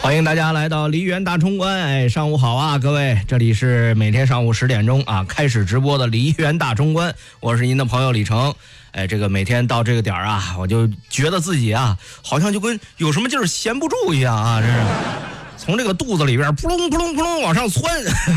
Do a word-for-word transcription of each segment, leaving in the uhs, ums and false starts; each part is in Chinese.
欢迎大家来到梨园大冲关，哎，上午好啊，各位，这里是每天上午十点钟啊开始直播的梨园大冲关，我是您的朋友李成。哎，这个每天到这个点儿啊，我就觉得自己啊，好像就跟有什么劲儿闲不住一样啊，真是。从这个肚子里边扑隆扑隆扑隆往上窜，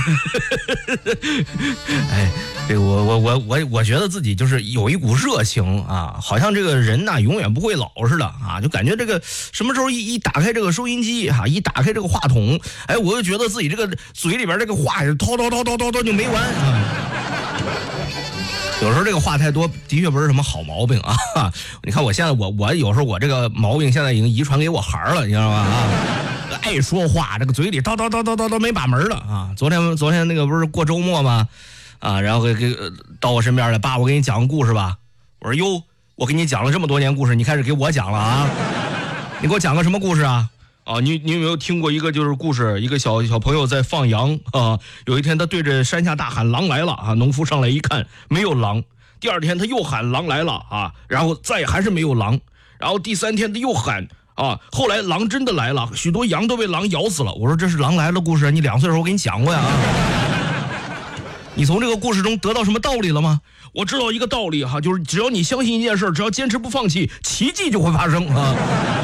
哎，这个我我我我我觉得自己就是有一股热情啊，好像这个人呐、啊、永远不会老似的啊，就感觉这个什么时候一一打开这个收音机哈、啊，一打开这个话筒，哎，我就觉得自己这个嘴里边这个话是叨叨叨叨叨叨就没完啊。有时候这个话太多，的确不是什么好毛病啊。你看我现在我我有时候我这个毛病现在已经遗传给我孩儿了，你知道吗？啊。爱说话，这个嘴里叨叨叨叨叨叨没把门了啊！昨天昨天那个不是过周末吗？啊，然后给给到我身边来，爸，我给你讲个故事吧。我说哟，我给你讲了这么多年故事，你开始给我讲了啊？你给我讲个什么故事啊？啊，你你有没有听过一个就是故事，一个小小朋友在放羊啊？有一天他对着山下大喊狼来了啊！农夫上来一看没有狼，第二天他又喊狼来了啊，然后再还是没有狼，然后第三天他又喊。啊！后来狼真的来了，许多羊都被狼咬死了。我说这是狼来了故事，你两岁的时候我给你讲过呀。你从这个故事中得到什么道理了吗？我知道一个道理哈，就是只要你相信一件事，只要坚持不放弃，奇迹就会发生啊。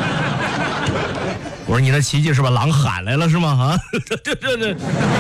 我说你的奇迹是吧？狼喊来了是吗？啊，这这这。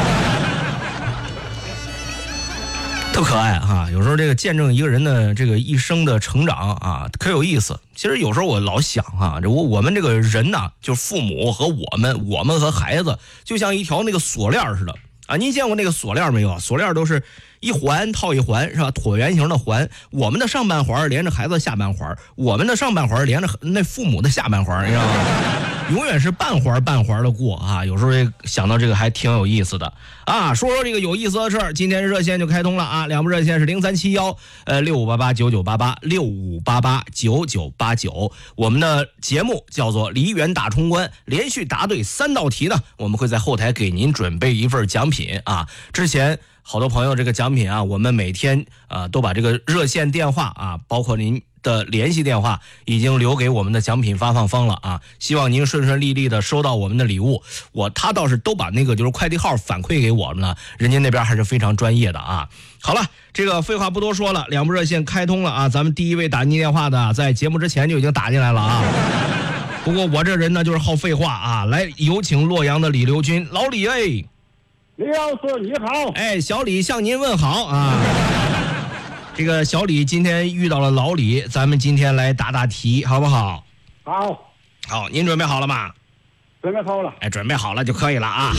特可爱哈、啊，有时候这个见证一个人的这个一生的成长啊，可有意思。其实有时候我老想哈、啊，我我们这个人呐，就父母和我们，我们和孩子，就像一条那个锁链似的啊。您见过那个锁链没有？锁链都是一环套一环是吧？椭圆形的环，我们的上半环连着孩子下半环，我们的上半环连着那父母的下半环，你知道吗？永远是半环半环的过啊，有时候想到这个还挺有意思的啊。说说这个有意思的事儿，今天热线就开通了啊，两部热线是零三七幺呃六五八八九九八八六五八八九九八九。我们的节目叫做梨园大冲关，连续答对三道题呢，我们会在后台给您准备一份奖品啊。之前好多朋友这个奖品啊，我们每天啊都把这个热线电话啊，包括您的联系电话已经留给我们的奖品发放方了啊，希望您顺顺利利的收到我们的礼物。我他倒是都把那个就是快递号反馈给我们了，人家那边还是非常专业的啊。好了，这个废话不多说了，两部热线开通了啊，咱们第一位打进电话的在节目之前就已经打进来了啊。不过我这人呢就是好废话啊，来有请洛阳的李刘军，老李哎， 李老师你好， 哎，小李向您问好啊。这个小李今天遇到了老李，咱们今天来答答题，好不好？ 好， 好，您准备好了吗？ 准备好了。 哎，准备好了就可以了啊。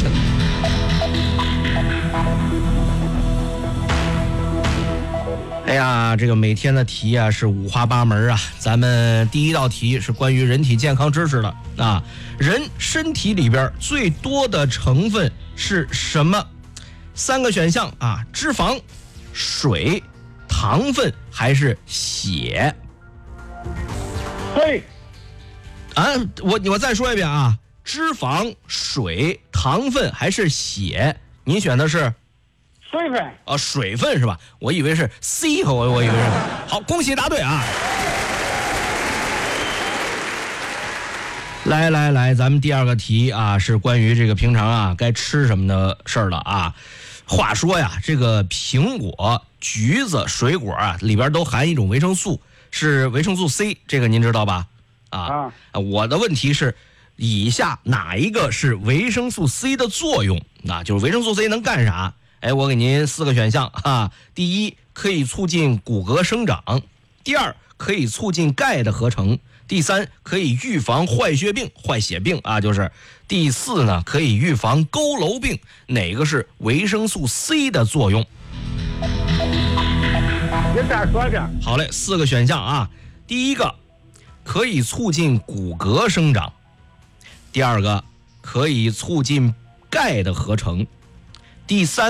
哎呀，这个每天的题啊是五花八门啊。咱们第一道题是关于人体健康知识的啊。人身体里边最多的成分是什么？三个选项啊：脂肪、水、糖分还是血？ 对。 啊，我我再说一遍啊，脂肪、水、糖分还是血？您选的是水分。 啊，水分是吧？我以为是 C 和我我以为是。好，恭喜答对啊！来来来，咱们第二个题啊，是关于这个平常啊该吃什么的事儿了啊。话说呀，这个苹果、橘子、水果啊，里边都含一种维生素，是维生素 C， 这个您知道吧？啊，啊我的问题是，以下哪一个是维生素 C 的作用？啊，就是维生素 C 能干啥？哎，我给您四个选项啊。第一，可以促进骨骼生长；第二，可以促进钙的合成；第三，可以预防坏血病、坏血病啊，就是；第四呢，可以预防佝偻病。哪个是维生素 C 的作用？ 您再说一遍。 好嘞，四个选项啊。第一个，可以促进骨骼生长；第二个，可以促进钙的合成；第三